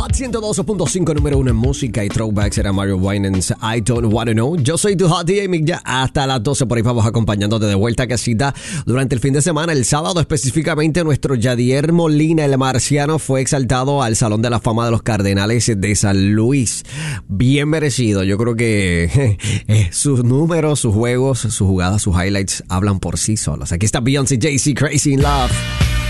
Hot 112.5, número 1 en música y throwbacks, era Mario Winans, I Don't Wanna Know. Yo soy tu Hot DJ Mick, ya hasta las 12 por ahí vamos acompañándote de vuelta a casita durante el fin de semana. El sábado específicamente nuestro Yadier Molina, el marciano, fue exaltado al Salón de la Fama de los Cardenales de San Luis. Bien merecido. Yo creo que sus números, sus juegos, sus jugadas, sus highlights hablan por sí solos. Aquí está Beyoncé, Jay-Z, Crazy in Love.